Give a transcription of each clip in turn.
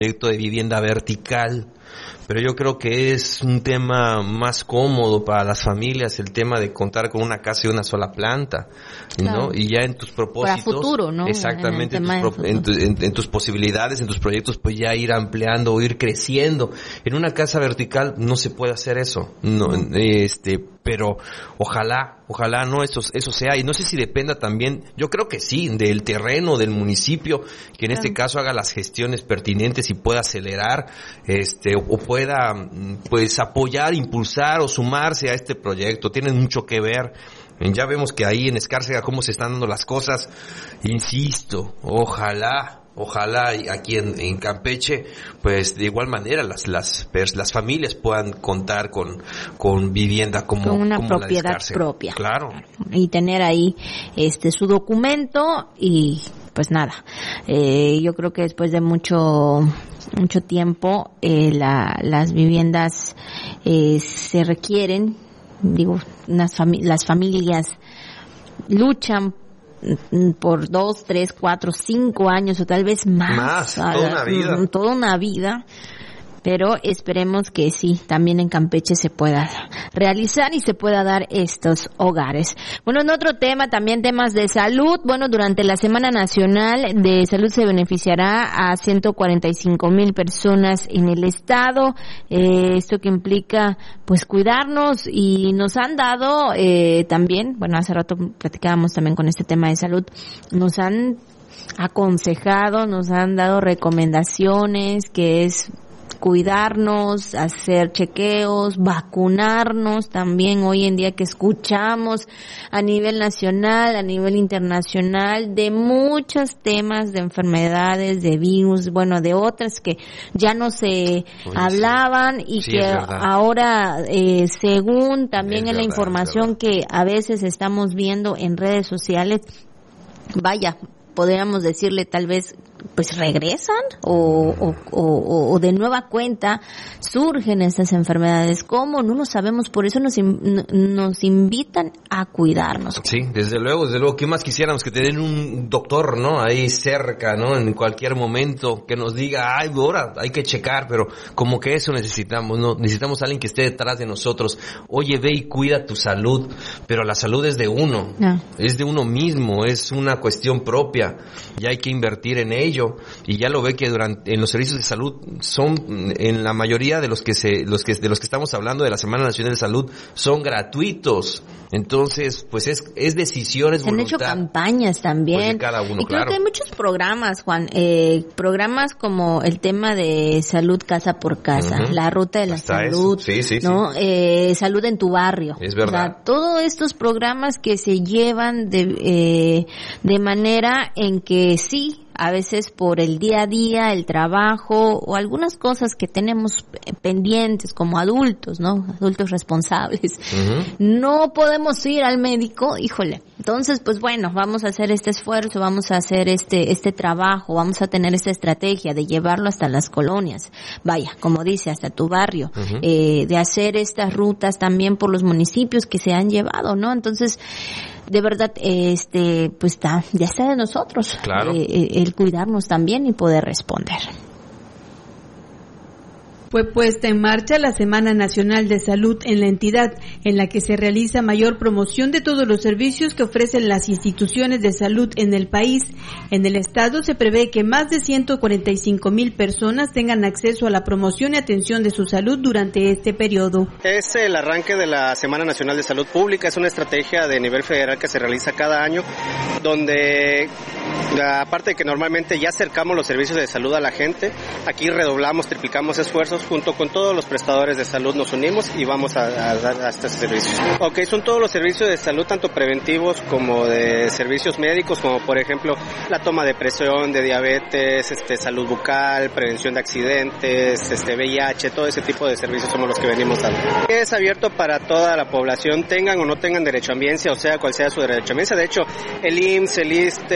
proyecto de vivienda vertical, pero yo creo que es un tema más cómodo para las familias el tema de contar con una casa de una sola planta, ¿no? Claro. Y ya en tus propósitos, para futuro, ¿no? exactamente, en tus posibilidades, en tus proyectos, pues ya ir ampliando o ir creciendo. En una casa vertical no se puede hacer eso, no, pero ojalá no eso sea, y no sé si dependa también, yo creo que sí, del terreno, del municipio, que en este caso haga las gestiones pertinentes y pueda acelerar, o pueda, pues, apoyar, impulsar o sumarse a este proyecto. Tienen mucho que ver. Ya vemos que ahí en Escárcega cómo se están dando las cosas. Insisto, ojalá aquí en Campeche, pues de igual manera las familias puedan contar con vivienda como una como propiedad la propia. Claro. Y tener ahí su documento y pues nada. Yo creo que después de mucho tiempo las viviendas se requieren, las familias luchan por 2, 3, 4, 5 años o tal vez más toda una vida, pero esperemos que sí, también en Campeche se pueda realizar y se pueda dar estos hogares. Bueno, en otro tema, también temas de salud. Bueno, durante la Semana Nacional de Salud se beneficiará a 145,000 personas en el estado. Esto que implica, pues, cuidarnos, y nos han dado también, bueno, hace rato platicábamos también con este tema de salud, nos han aconsejado, nos han dado recomendaciones, que es cuidarnos, hacer chequeos, vacunarnos también. Hoy en día que escuchamos a nivel nacional, a nivel internacional, de muchos temas de enfermedades, de virus, bueno, de otras que ya no se hablaban y sí, que ahora, según también en la información que a veces estamos viendo en redes sociales, vaya, podríamos decirle tal vez, pues regresan o de nueva cuenta surgen estas enfermedades. ¿Cómo? No lo sabemos, por eso nos invitan a cuidarnos. Sí, desde luego. ¿Qué más quisiéramos? Que tener un doctor, ¿no? Ahí cerca, ¿no? En cualquier momento que nos diga, ay, ahora hay que checar, pero como que eso necesitamos, ¿no? Necesitamos a alguien que esté detrás de nosotros. Oye, ve y cuida tu salud, pero la salud es de uno, es de uno mismo, es una cuestión propia, y hay que invertir en ello. Y ya lo ve que en los servicios de salud son, en la mayoría de los que estamos hablando de la Semana Nacional de Salud, son gratuitos. Entonces, pues es decisiones, voluntad. Se han hecho campañas también. Pues de cada uno, y creo que hay muchos programas, Juan, programas como el tema de salud casa por casa, la ruta de la salud, ¿no? Salud en tu barrio. Es verdad. O sea, todos estos programas que se llevan de manera en que sí, a veces por el día a día, el trabajo o algunas cosas que tenemos pendientes como adultos, ¿no? Adultos responsables. No podemos ir al médico, híjole. Entonces, pues bueno, vamos a hacer este esfuerzo, vamos a hacer este trabajo, vamos a tener esta estrategia de llevarlo hasta las colonias. Vaya, como dice, hasta tu barrio. De hacer estas rutas también por los municipios que se han llevado, ¿no? Entonces, de verdad, pues ya está de nosotros. Claro. El cuidarnos también y poder responder. Fue puesta en marcha la Semana Nacional de Salud en la entidad, en la que se realiza mayor promoción de todos los servicios que ofrecen las instituciones de salud en el país. En el estado se prevé que más de 145,000 personas tengan acceso a la promoción y atención de su salud durante este periodo. Es el arranque de la Semana Nacional de Salud Pública, es una estrategia de nivel federal que se realiza cada año, donde aparte de que normalmente ya acercamos los servicios de salud a la gente, aquí redoblamos, triplicamos esfuerzos. Junto con todos los prestadores de salud nos unimos y vamos a dar a estos servicios. Son todos los servicios de salud, tanto preventivos como de servicios médicos, como por ejemplo la toma de presión, de diabetes, salud bucal, prevención de accidentes, VIH, todo ese tipo de servicios somos los que venimos dando. Es abierto para toda la población, tengan o no tengan derecho a ambiencia, o sea, cual sea su derecho a ambiencia. De hecho, el IMSS, el ISSSTE, la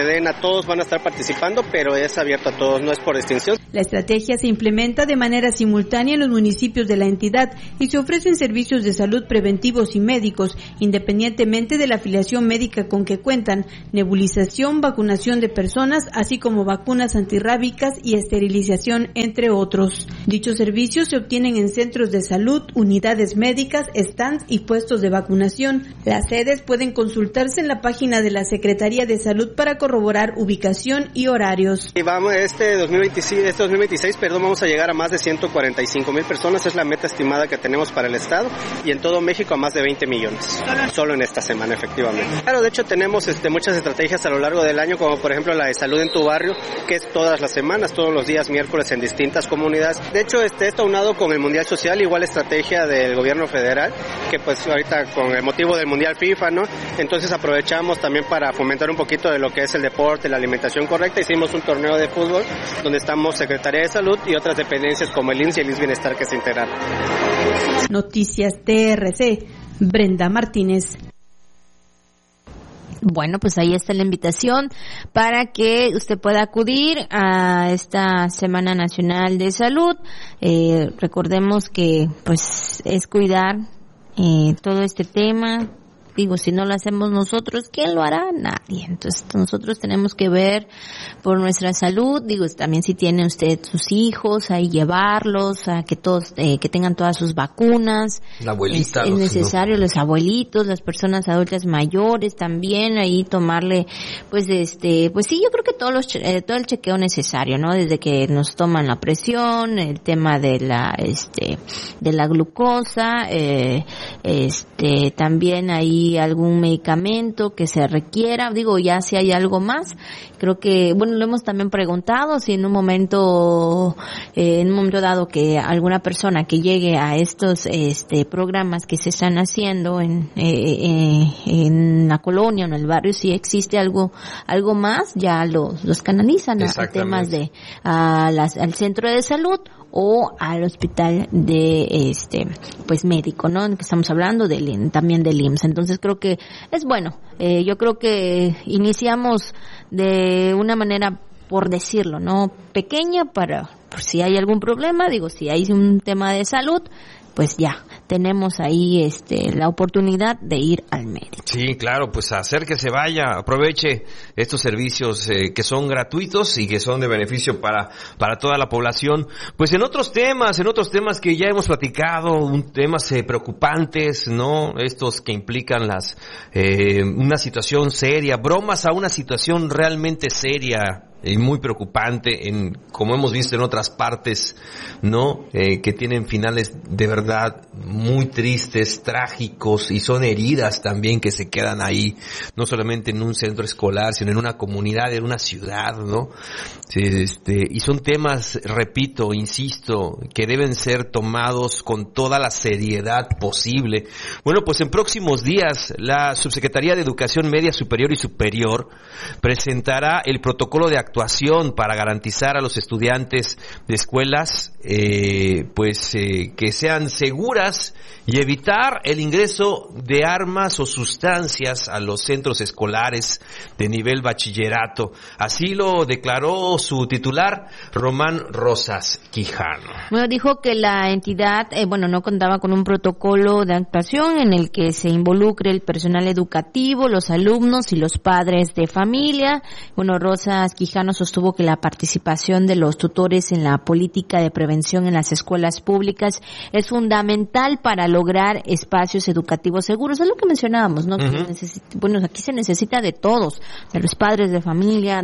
Sedena, todos van a estar participando, pero es abierto a todos, no es por distinción. La estrategia se implementa de manera simultánea en los municipios de la entidad y se ofrecen servicios de salud preventivos y médicos, independientemente de la afiliación médica con que cuentan, nebulización, vacunación de personas, así como vacunas antirrábicas y esterilización, entre otros. Dichos servicios se obtienen en centros de salud, unidades médicas, stands y puestos de vacunación. Las sedes pueden consultarse en la página de la Secretaría de Salud para corroborar ubicación y horarios. Y vamos, este 2026, vamos a llegar a más de 145,000 personas, es la meta estimada que tenemos para el estado, y en todo México a más de 20 millones, solo en esta semana, efectivamente. Claro, de hecho tenemos muchas estrategias a lo largo del año, como por ejemplo la de salud en tu barrio, que es todas las semanas, todos los días miércoles en distintas comunidades. De hecho, esto aunado con el Mundial Social, igual estrategia del gobierno federal, que pues ahorita con el motivo del Mundial FIFA, ¿no? Entonces aprovechamos también para fomentar un poquito de lo que es el deporte, la alimentación correcta. Hicimos un torneo de fútbol donde estamos Secretaría de Salud y otras dependencias como el IMSS y el IMSS Bienestar que se integraron. Noticias TRC, Brenda Martínez. Bueno, pues ahí está la invitación para que usted pueda acudir a esta Semana Nacional de Salud. Recordemos que pues es cuidar todo este tema. Digo, si no lo hacemos nosotros, ¿quién lo hará? Nadie. Entonces, nosotros tenemos que ver por nuestra salud. Digo, también si tiene usted sus hijos, ahí llevarlos, a que todos, que tengan todas sus vacunas. La abuelita. Es necesario, los abuelitos, las personas adultas mayores también, ahí tomarle, pues pues sí, yo creo que todo el chequeo necesario, ¿no? Desde que nos toman la presión, el tema de la glucosa, también ahí algún medicamento que se requiera, digo, ya si hay algo más, creo que, bueno, lo hemos también preguntado, si en un momento dado que alguna persona que llegue a estos programas que se están haciendo en la colonia o en el barrio, si existe algo más, ya los canalizan a temas al centro de salud o al hospital de pues médico, ¿no? Que estamos hablando también del IMSS. Entonces creo que es bueno. Yo creo que iniciamos de una manera, por decirlo, ¿no? Pequeña, por si hay algún problema, digo, si hay un tema de salud, pues ya tenemos ahí la oportunidad de ir al médico. Sí, claro, pues acérquese, vaya, aproveche estos servicios que son gratuitos y que son de beneficio para toda la población. Pues en otros temas que ya hemos platicado, temas preocupantes, ¿no? Estos que implican una situación seria, bromas a una situación realmente seria y muy preocupante, como hemos visto en otras partes, ¿no? Que tienen finales de verdad muy tristes, trágicos, y son heridas también que se quedan ahí, no solamente en un centro escolar, sino en una comunidad, en una ciudad, ¿no? Y son temas, repito, insisto, que deben ser tomados con toda la seriedad posible. Bueno, pues en próximos días la Subsecretaría de Educación Media Superior y Superior presentará el protocolo de actuación para garantizar a los estudiantes de escuelas que sean seguras y evitar el ingreso de armas o sustancias a los centros escolares de nivel bachillerato. Así lo declaró su titular, Román Rosas Quijano. Bueno, dijo que la entidad no contaba con un protocolo de actuación en el que se involucre el personal educativo, los alumnos y los padres de familia. Bueno, Rosas Quijano sostuvo que la participación de los tutores en la política de prevención en las escuelas públicas es fundamental para lograr espacios educativos seguros. Es lo que mencionábamos, ¿no? Uh-huh. Que aquí se necesita de todos, de los padres de familia,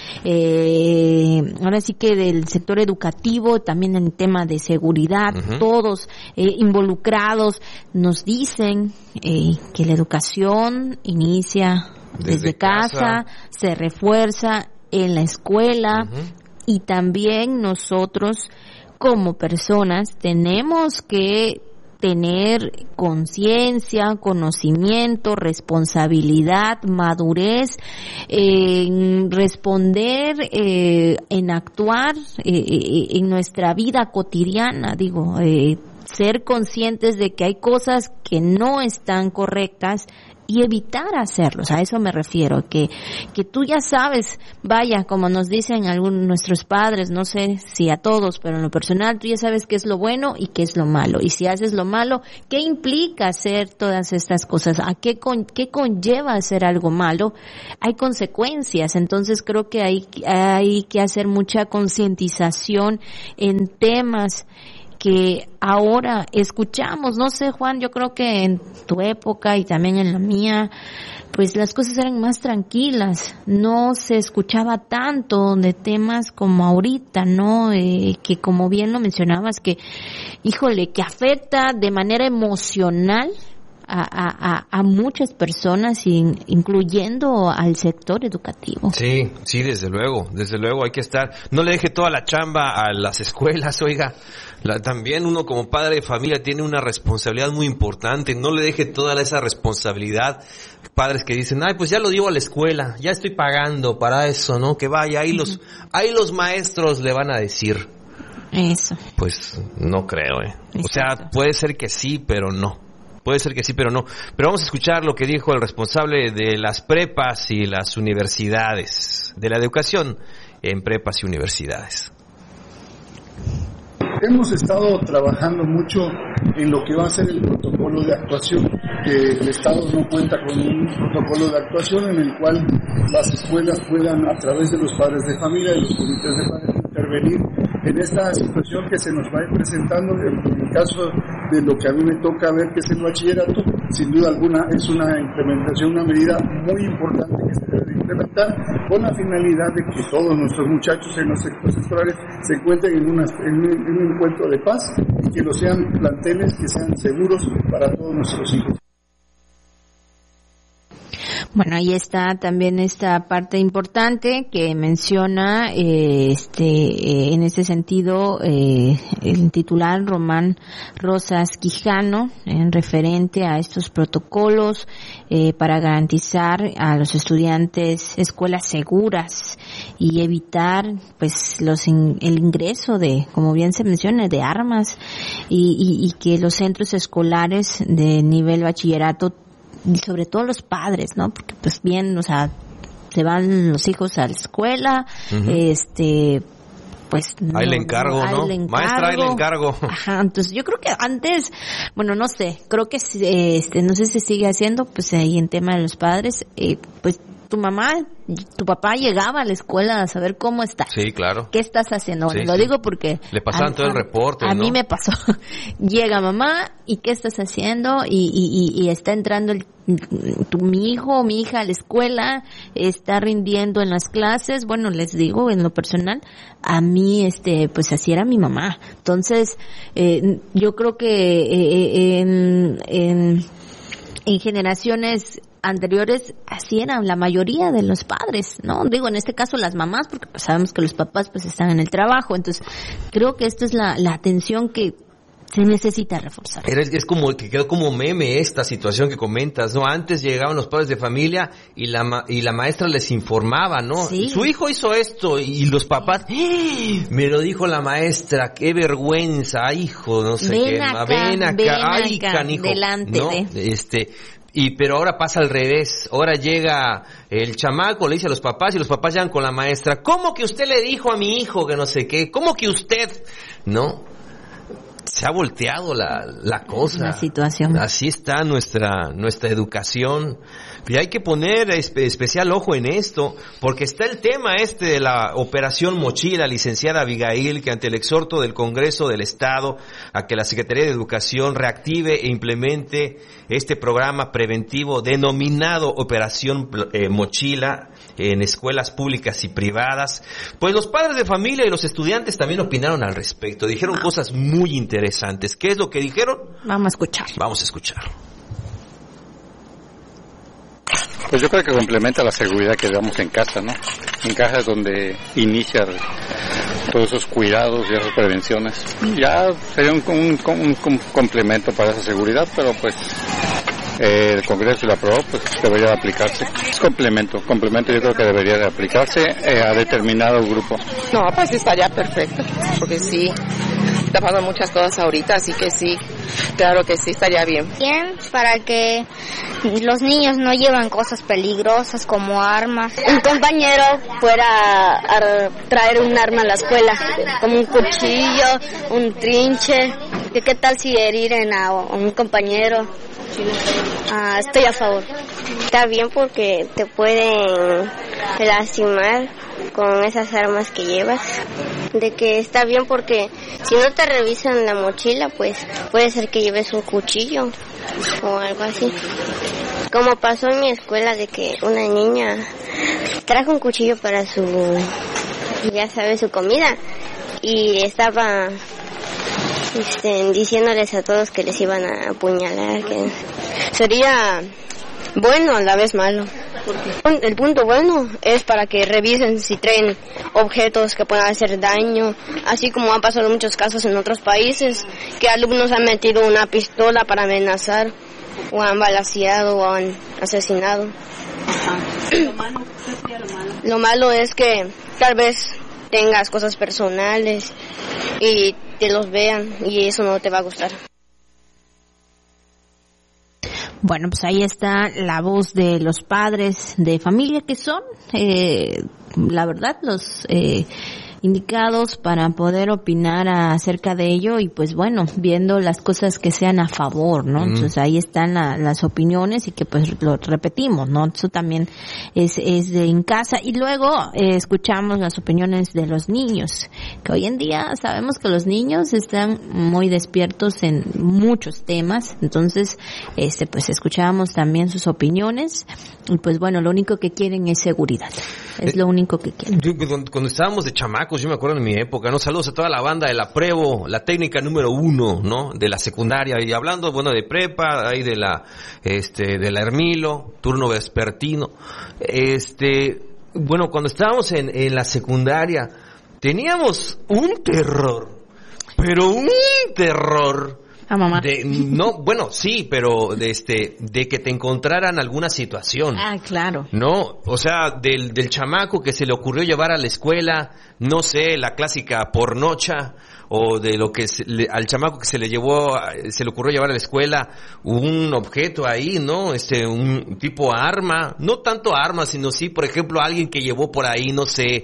ahora sí que del sector educativo, también en tema de seguridad, uh-huh. Todos involucrados. Nos dicen que la educación inicia desde casa, se refuerza en la escuela, uh-huh. Y también nosotros como personas tenemos que tener conciencia, conocimiento, responsabilidad, madurez, en responder, en actuar en nuestra vida cotidiana. Digo, ser conscientes de que hay cosas que no están correctas y evitar hacerlos. A eso me refiero, que tú ya sabes, vaya, como nos dicen algunos nuestros padres, no sé si a todos, pero en lo personal, tú ya sabes qué es lo bueno y qué es lo malo. Y si haces lo malo, ¿qué implica hacer todas estas cosas? ¿A qué conlleva hacer algo malo? Hay consecuencias. Entonces creo que hay que hacer mucha concientización en temas que ahora escuchamos. No sé, Juan, yo creo que en tu época y también en la mía, pues las cosas eran más tranquilas, no se escuchaba tanto de temas como ahorita, ¿no? Que como bien lo mencionabas, que, híjole, que afecta de manera emocional a muchas personas, incluyendo al sector educativo. Sí, desde luego hay que estar, no le deje toda la chamba a las escuelas, oiga, también uno como padre de familia tiene una responsabilidad muy importante, no le deje toda esa responsabilidad. Padres que dicen, ay, pues ya lo llevo a la escuela, ya estoy pagando para eso, ¿no? Que vaya, ahí los maestros le van a decir. Eso. Pues no creo, Exacto. O sea, puede ser que sí, pero no. Pero vamos a escuchar lo que dijo el responsable de las prepas y las universidades, de la educación en prepas y universidades. Hemos estado trabajando mucho en lo que va a ser el protocolo de actuación, que el Estado no cuenta con un protocolo de actuación en el cual las escuelas puedan, a través de los padres de familia y los comités de padres, intervenir en esta situación que se nos va a ir presentando. En el caso de lo que a mí me toca ver, que es el bachillerato, sin duda alguna es una implementación, una medida muy importante que se debe implementar con la finalidad de que todos nuestros muchachos en los sectores escolares se encuentren en un encuentro de paz y que lo sean planteles que sean seguros para todos nuestros hijos. Bueno, ahí está también esta parte importante que menciona en este sentido el titular Román Rosas Quijano en referente a estos protocolos para garantizar a los estudiantes escuelas seguras y evitar pues el ingreso de, como bien se menciona, de armas y que los centros escolares de nivel bachillerato, y sobre todo los padres, ¿no? Porque pues bien, o sea, se van los hijos a la escuela, pues ahí le encargo, ¿no? Maestra, ahí le encargo. Ajá, entonces yo creo que antes, bueno, no sé, creo que no sé si sigue haciendo, pues ahí en tema de los padres, pues tu mamá, tu papá llegaba a la escuela a saber cómo está. Sí, claro. ¿Qué estás haciendo? Sí, lo digo porque le pasaban todo el reporte, a ¿no? mí me pasó. Llega mamá, ¿y qué estás haciendo? Y está entrando mi hijo o mi hija a la escuela, está rindiendo en las clases. Bueno, les digo, en lo personal, a mí, pues así era mi mamá. Entonces, yo creo que en generaciones anteriores así eran la mayoría de los padres, ¿no? Digo, en este caso las mamás, porque pues sabemos que los papás pues están en el trabajo. Entonces, creo que esta es la atención que se necesita reforzar. Es como que quedó como meme esta situación que comentas, ¿no? Antes llegaban los padres de familia y la maestra les informaba, ¿no? Sí. Su hijo hizo esto y los papás, me lo dijo la maestra, qué vergüenza, hijo, no sé qué. Ven acá, ay, canijo. Delante, ¿no? Pero ahora pasa al revés. Ahora llega el chamaco, le dice a los papás y los papás llegan con la maestra. ¿Cómo que usted le dijo a mi hijo que no sé qué? ¿Cómo que usted? ¿No? Se ha volteado la cosa. La situación. Así está nuestra educación. Y hay que poner especial ojo en esto, porque está el tema de la Operación Mochila, licenciada Abigail, que ante el exhorto del Congreso del Estado a que la Secretaría de Educación reactive e implemente este programa preventivo denominado Operación Mochila en escuelas públicas y privadas, pues los padres de familia y los estudiantes también opinaron al respecto, dijeron cosas muy interesantes. ¿Qué es lo que dijeron? Vamos a escuchar. Pues yo creo que complementa la seguridad que damos en casa, ¿no? En casa es donde inicia todos esos cuidados y esas prevenciones. Ya sería un complemento para esa seguridad, pero pues el Congreso lo aprobó, pues debería de aplicarse. Es complemento yo creo que debería de aplicarse a determinado grupo. No, pues estaría perfecto, porque sí, está pasando muchas cosas ahorita, así que sí, claro que sí, estaría bien. Bien, para que los niños no lleven cosas peligrosas como armas. Un compañero fuera a traer un arma a la escuela, como un cuchillo, un trinche. ¿Qué tal si heriren a un compañero? Estoy a favor. Está bien porque te pueden lastimar con esas armas que llevas. De que está bien porque si no te revisan la mochila, pues puede ser que lleves un cuchillo o algo así. Como pasó en mi escuela de que una niña trajo un cuchillo para su comida y estaba diciéndoles a todos que les iban a apuñalar, que sería bueno a la vez malo. El punto bueno es para que revisen si traen objetos que puedan hacer daño, así como han pasado muchos casos en otros países, que alumnos han metido una pistola para amenazar, o han balaceado o han asesinado. Lo malo es que tal vez tengas cosas personales y te los vean y eso no te va a gustar. Bueno, pues ahí está la voz de los padres de familia que son, la verdad, los indicados para poder opinar acerca de ello y pues bueno, viendo las cosas que sean a favor, ¿no? Entonces ahí están las opiniones y que pues lo repetimos, ¿no? Eso también es de en casa y luego escuchamos las opiniones de los niños, que hoy en día sabemos que los niños están muy despiertos en muchos temas, entonces pues escuchamos también sus opiniones y pues bueno, lo único que quieren es seguridad, es lo único que quieren. Cuando estábamos de chamacos, yo me acuerdo en mi época, ¿no? Saludos a toda la banda de la Prevo, la técnica número 1, ¿no? De la secundaria, y hablando, bueno, de prepa, ahí de la Hermilo, turno vespertino. Bueno, cuando estábamos en la secundaria, teníamos un terror, pero un terror. A mamá. Bueno, sí, pero de que te encontraran alguna situación. Ah, claro. No, o sea, del chamaco que se le ocurrió llevar a la escuela, no sé, la clásica pornocha, o de lo que al chamaco que se le ocurrió llevar a la escuela un objeto ahí, ¿no? Un tipo arma, no tanto arma, sino sí, por ejemplo, alguien que llevó por ahí, no sé,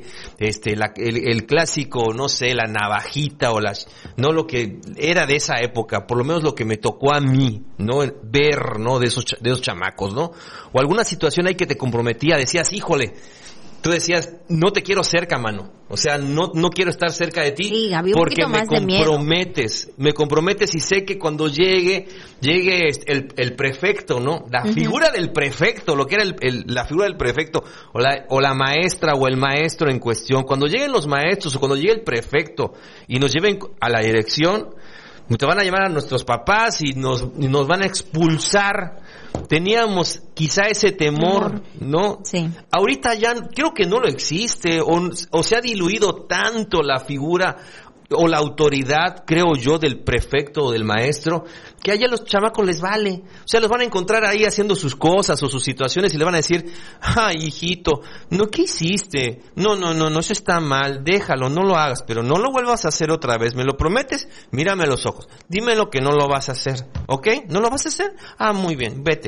el clásico, no sé, la navajita o no lo que era de esa época, por lo menos lo que me tocó a mí, ¿no? Ver, ¿no? De esos chamacos, ¿no? O alguna situación ahí que te comprometía, decías, híjole, tú decías, no te quiero cerca, mano. O sea, no quiero estar cerca de ti, sí, había un porque me comprometes y sé que cuando llegue el prefecto, ¿no? La figura del prefecto, lo que era la figura del prefecto, o la maestra o el maestro en cuestión, cuando lleguen los maestros o cuando llegue el prefecto y nos lleven a la dirección, te van a llamar a nuestros papás y nos van a expulsar. Teníamos quizá ese temor, ¿no? Sí. Ahorita ya creo que no lo existe, o se ha diluido tanto la figura o la autoridad, creo yo, del prefecto o del maestro, que allá a los chamacos les vale. O sea, los van a encontrar ahí haciendo sus cosas o sus situaciones y le van a decir, ay, hijito, no, ¿qué hiciste? No, eso está mal, déjalo, no lo hagas, pero no lo vuelvas a hacer otra vez, ¿me lo prometes? Mírame a los ojos, dímelo que no lo vas a hacer, ¿ok? ¿No lo vas a hacer? Ah, muy bien, vete.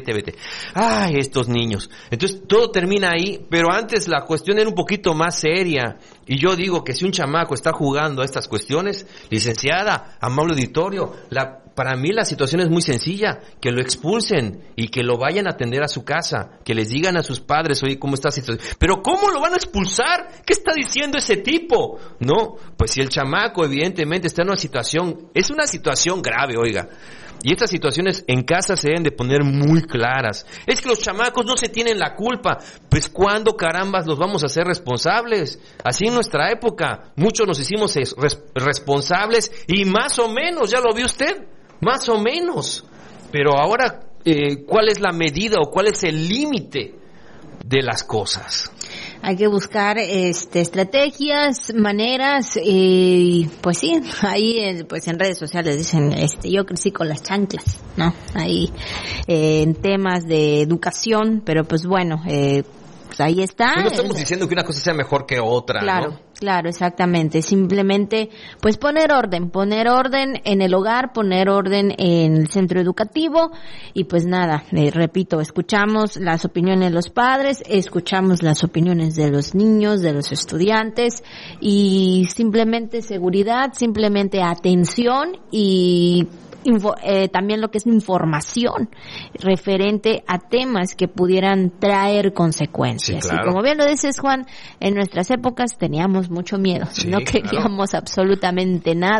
Ay, estos niños. Entonces, todo termina ahí, pero antes la cuestión era un poquito más seria. Y yo digo que si un chamaco está jugando a estas cuestiones, licenciada, amable auditorio, para mí la situación es muy sencilla, que lo expulsen y que lo vayan a atender a su casa, que les digan a sus padres, oye, ¿cómo está la situación? Pero ¿cómo lo van a expulsar? ¿Qué está diciendo ese tipo? No, pues si el chamaco evidentemente está en una situación, es una situación grave, oiga. Y estas situaciones en casa se deben de poner muy claras. Es que los chamacos no se tienen la culpa. Pues ¿cuándo carambas los vamos a hacer responsables? Así en nuestra época, muchos nos hicimos responsables y más o menos, ya lo vio usted, más o menos. Pero ahora, ¿cuál es la medida o cuál es el límite de las cosas? Hay que buscar estrategias, maneras, pues sí, ahí pues en redes sociales dicen, yo crecí con las chanclas, ¿no? Ahí en temas de educación, pero pues bueno, pues ahí está. No estamos diciendo que una cosa sea mejor que otra, claro, ¿no? Claro, exactamente. Simplemente, pues poner orden en el hogar, poner orden en el centro educativo y pues nada, repito, escuchamos las opiniones de los padres, escuchamos las opiniones de los niños, de los estudiantes y simplemente seguridad, simplemente atención y también lo que es información referente a temas que pudieran traer consecuencias. Sí, claro. Y como bien lo dices, Juan, en nuestras épocas teníamos mucho miedo, no queríamos absolutamente nada.